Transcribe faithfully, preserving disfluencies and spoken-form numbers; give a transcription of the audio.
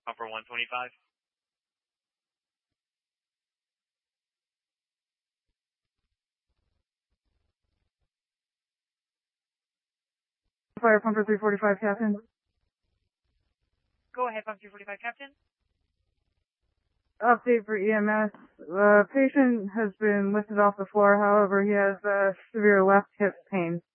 Upper one twenty-five. Fire pumper three forty-five, Captain. Go ahead, pump three forty-five, Captain. Update for E M S. Uh, patient has been lifted off the floor, however, he has uh, severe left hip pain.